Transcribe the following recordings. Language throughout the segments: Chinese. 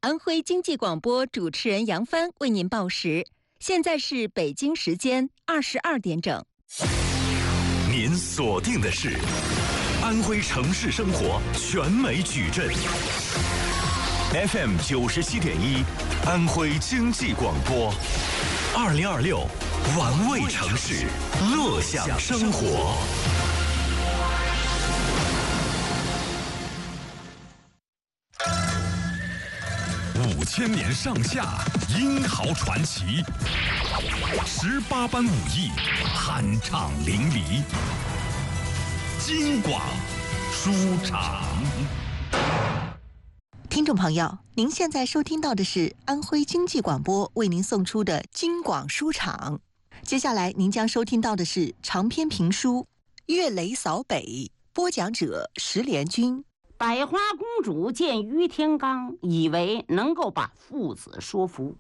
安徽经济广播主持人杨帆为您报时，现在是北京时间22点整。 您锁定的是安徽城市生活全美矩阵 FM 97.1，安徽经济广播，2026玩味城市，乐享生活。5000年上下，英豪传奇，18般武艺，酣畅淋漓。京广书场。 听众朋友，您现在收听到的是安徽经济广播为您送出的京广书场。接下来您将收听到的是长篇评书《岳雷扫北》，播讲者石连军。 百花公主见于天罡，以为能够把父子说服，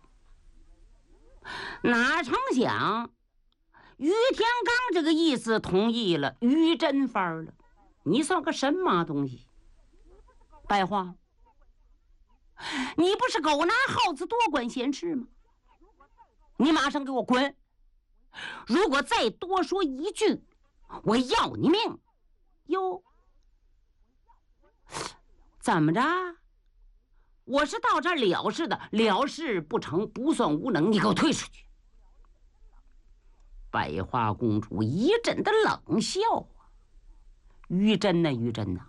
哪成想于天罡这个意思同意了，于真翻了。你算个什么东西？百花，你不是狗拿耗子多管闲事吗？你马上给我滚！如果再多说一句，我要你命！哟，怎么着？我是到这儿了事的，了事不成不算无能，你给我退出去！百花公主一阵的冷笑啊，于真呐，于真呐，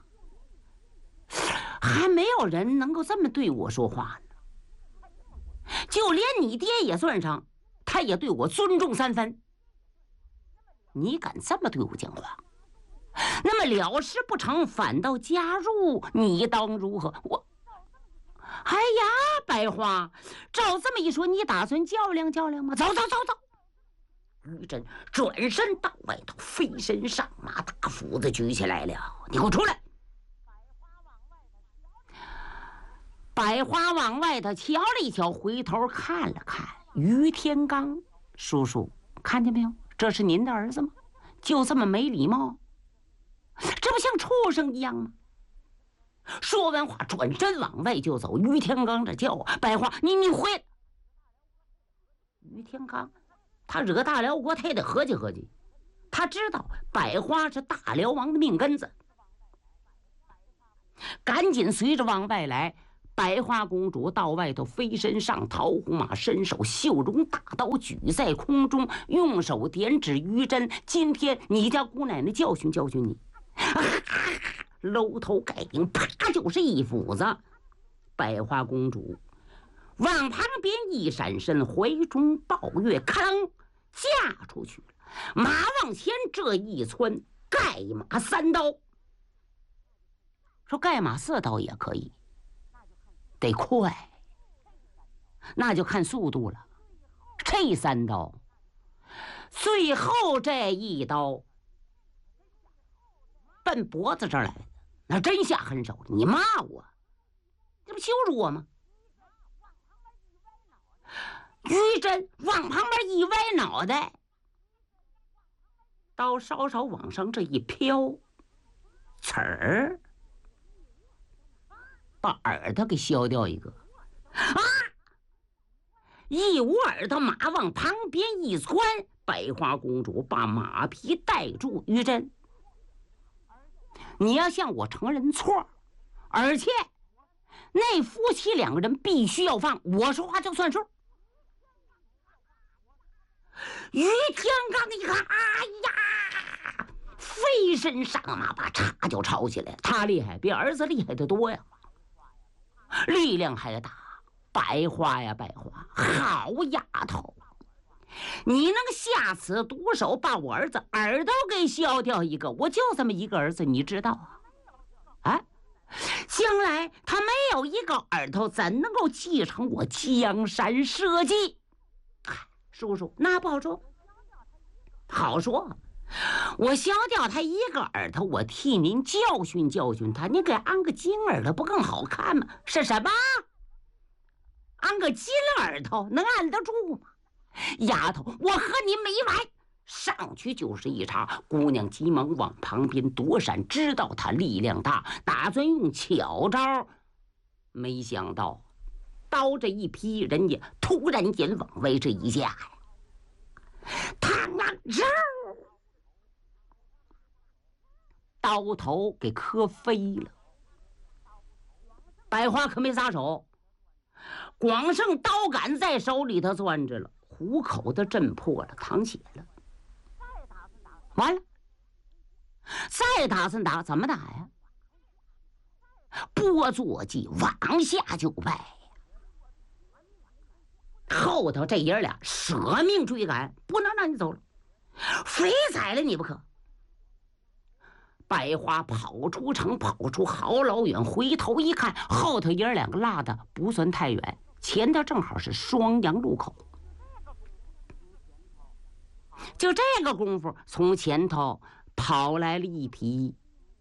还没有人能够这么对我说话呢。就连你爹也算上，他也对我尊重3分。你敢这么对我讲话？那么了事不成，反倒加入，你当如何？我，哎呀，百花，照这么一说，你打算较量较量吗？走走走走！于真转身到外头，飞身上马，大斧子举起来了。你给我出来！百花往外头瞧了一瞧，回头看了看于天罡，叔叔，看见没有？这是您的儿子吗？就这么没礼貌，这不像畜生一样吗？说完话，转身往外就走。于天罡这叫百花，你回来！于天罡他惹大辽国，他也得合计合计。他知道百花是大辽王的命根子，赶紧随着往外来。百花公主到外头飞身上桃红马，伸手绣绒大刀举在空中，用手点指于真：今天你家姑奶奶教训教训你！搂头盖顶，啪就是一斧子。百花公主往旁边一闪身，怀中抱月，咔啷嫁出去了。马往前这一窜，盖马3刀。说盖马4刀也可以，得快，那就看速度了。这3刀，最后这一刀奔脖子这儿来的，那真下狠手了。你骂我，这不羞辱我吗？于真往旁边一歪脑袋，刀稍稍往上这一飘，刺儿把耳朵给削掉一个。啊！一捂耳朵，马往旁边一窜，百花公主把马匹带住。于真，你要向我承认错，而且那夫妻2个人必须要放，我说话就算数。于天罡一看，哎呀，飞身上马，把叉就抄起来。他厉害，比儿子厉害得多呀，力量还大。百花呀，百花，好丫头，你能下此毒手，把我儿子耳朵给削掉一个？我就这么一个儿子，你知道啊？啊，将来他没有一个耳朵，怎能够继承我江山社稷？叔叔，那不好说。好说，我削掉他一个耳朵，我替您教训教训他，你给安个金耳朵不更好看吗？是什么？安个金耳朵能按得住吗？丫头，我和你没完！上去就是一插，姑娘急忙往旁边躲闪，知道他力量大，打算用巧招，没想到刀这一劈，人家突然间往外这一架呀，嘡啷嗖，刀头给磕飞了。百花可没撒手，光剩刀杆在手里头攥着了，虎口的震破了，淌血了。完了，再打算打，怎么打呀？拨坐骑往下就拜，后头这爷俩舍命追赶，不能让你走了，非宰了你不可。百花跑出城，跑出好老远，回头一看，后头爷两个落的不算太远，前头正好是双阳路口。就这个功夫，从前头跑来了一匹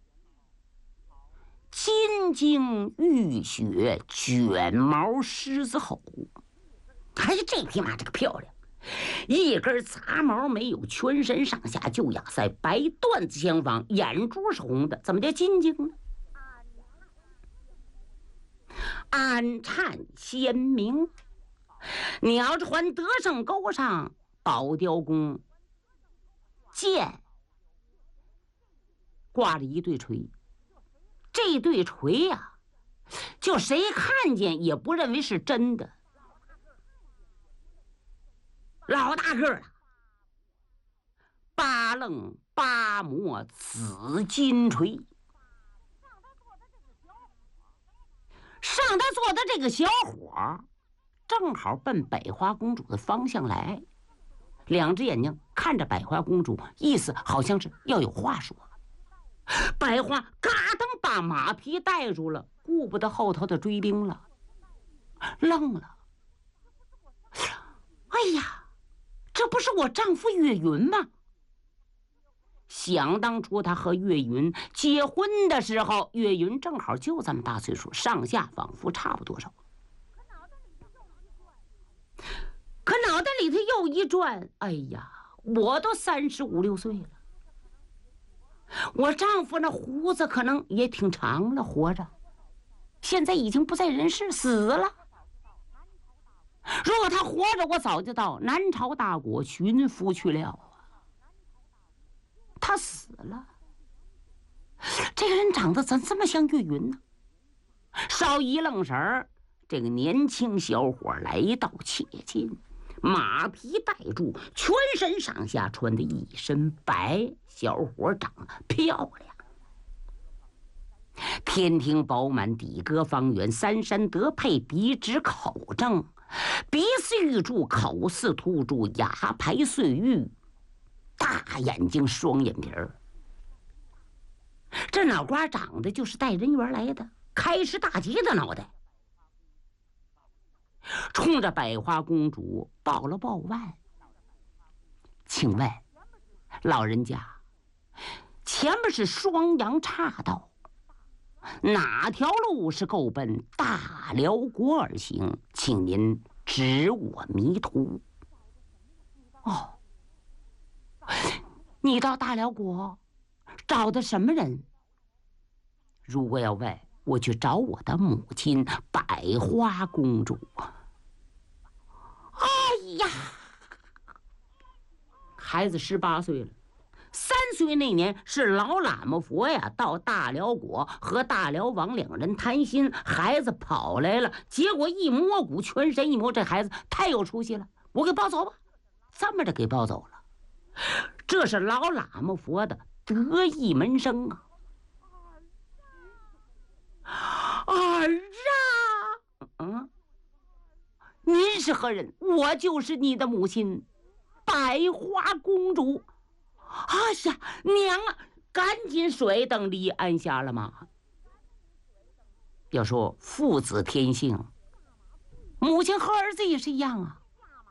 金睛玉血卷毛狮子吼。哎，这匹马这个漂亮，一根杂毛没有，全身上下就压在白缎子相仿，眼珠是红的，怎么叫金睛呢？安颤鲜明，鸟传德胜沟上宝雕宫，剑挂了一对锤，这对锤呀，就谁看见也不认为是真的，老大个了，8棱8磨紫金锤。上他坐的这个小伙正好奔百花公主的方向来，两只眼睛看着百花公主，意思好像是要有话说。百花嘎噔把马匹带住了，顾不得后头的追兵了，愣了。哎呀，这不是我丈夫岳云吗？想当初他和岳云结婚的时候，岳云正好就这么大岁数，上下仿佛差不多少。可脑袋里头又一转，哎呀，我都35、6岁了，我丈夫那胡子可能也挺长了，活着，现在已经不在人世，死了。如果他活着，我早就到南朝大国寻夫去了啊。他死了，这个人长得怎这么像岳云呢？稍一愣神儿，这个年轻小伙来到切近，马匹带住，全身上下穿的一身白，小伙长得漂亮，天庭饱满，底歌方圆，三山得配，鼻直口正，鼻似玉柱，口似凸柱，牙排碎玉，大眼睛双眼皮儿，这脑瓜长得就是带人缘来的，开市大吉的脑袋。冲着百花公主报了报腕，请问老人家，前面是双阳岔道，哪条路是够奔大辽国而行？请您指我迷途。哦，你到大辽国找的什么人？如果要问，我去找我的母亲百花公主。哎呀，孩子18岁了，3岁那年是老喇嘛佛呀到大辽国和大辽王两人谈心，孩子跑来了，结果一摸骨，全身一摸，这孩子太有出息了，我给抱走吧，这么着给抱走了。这是老喇嘛佛的得意门生啊！您是何人？我就是你的母亲，百花公主。哎呀，娘啊，赶紧水等离鞍下了马。要说父子天性，母亲和儿子也是一样啊。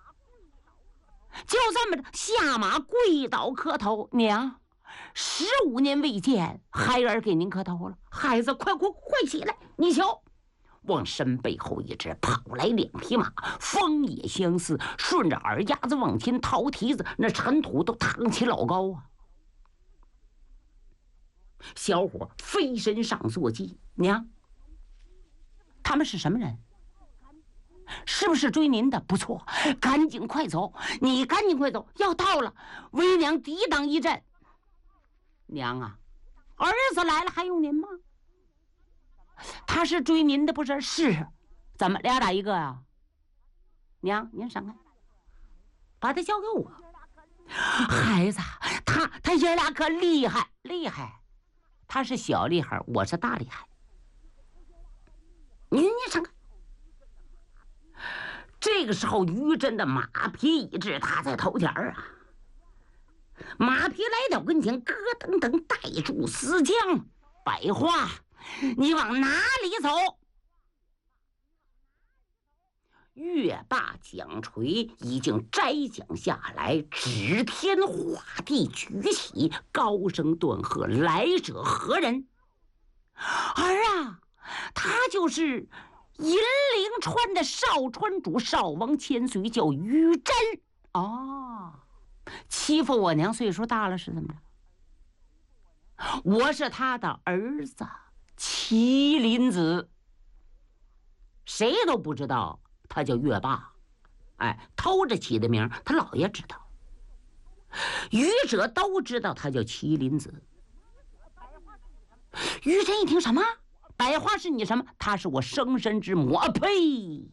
就这么着下马跪倒磕头，娘，15年未见，孩儿给您磕头了。孩子，快起来！你瞧，往身背后一指，跑来2匹马，风也相似，顺着耳丫子往前掏蹄子，那尘土都淌起老高啊！小伙飞身上坐骑，娘，他们是什么人？ 是不是追您的？不错，赶紧快走，你赶紧快走，要到了。为娘抵挡一阵。娘啊，儿子来了还用您吗？他是追您的不是？是，怎么俩打一个啊？娘，您闪开，把他交给我。孩子，他爷俩可厉害，他是小厉害，我是大厉害。您闪开。这个时候，于真的马匹已至，他在头前啊。马匹来到跟前，咯噔噔带住死将。百花，你往哪里走？月霸奖锤已经摘奖下来，指天画地举起，高声断喝：来者何人？儿啊，他就是银陵川的少川主少王千岁，叫于真。哦，欺负我娘岁数大了是怎么着？我是他的儿子麒麟子，谁都不知道他叫月霸。偷着起的名，他姥爷知道，愚者都知道他叫麒麟子。于真一听，什么？百花是你什么？她是我生身之母啊！呸！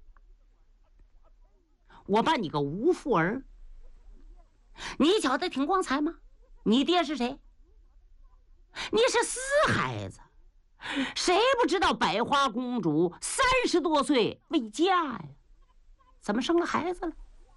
我把你个无父儿，你觉得挺光彩吗？你爹是谁？你是死孩子，谁不知道百花公主30多岁未嫁呀？怎么生了孩子了？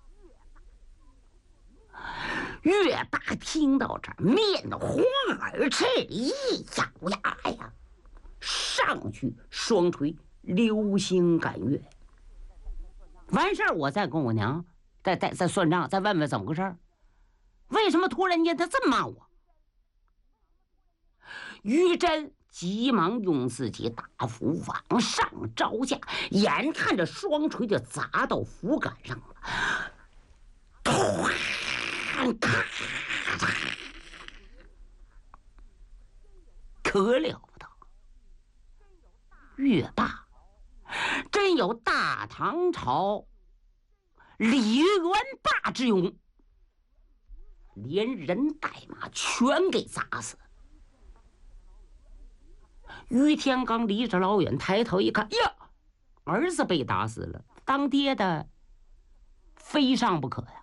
月霸听到这儿，面红耳赤，一咬牙呀，上去双锤流星赶月。完事儿，我再跟我娘再算账，再问问怎么回事儿，为什么突然间他这么骂我？于真急忙用自己大斧往上招架，眼看着双锤就砸到斧杆上了，可了不得！月霸真有大唐朝李元霸之勇，连人带马全给砸死。于天罡离着老远，抬头一看，呀，儿子被打死了，当爹的非上不可呀！